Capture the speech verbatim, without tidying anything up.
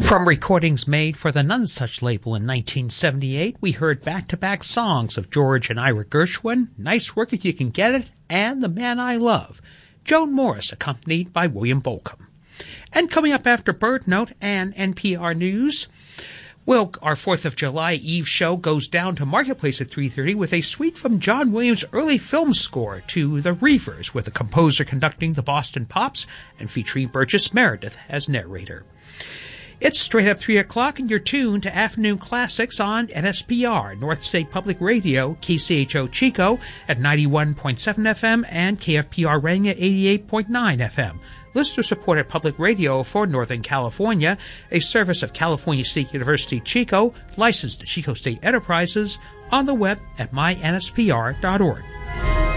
From recordings made for the Nonesuch label in nineteen seventy-eight, we heard back-to-back songs of George and Ira Gershwin, Nice Work If You Can Get It, and The Man I Love, Joan Morris accompanied by William Bolcom. And coming up after Bird Note and N P R News, well, our fourth of July Eve show goes down to Marketplace at three thirty with a suite from John Williams' early film score to The Reavers, with the composer conducting the Boston Pops and featuring Burgess Meredith as narrator. It's straight up three o'clock, and you're tuned to Afternoon Classics on N S P R, North State Public Radio, K C H O Chico at ninety-one point seven F M and K F P R Reading at eighty-eight point nine F M. Listener-supported public radio for Northern California, a service of California State University Chico, licensed to Chico State Enterprises, on the web at my N S P R dot org.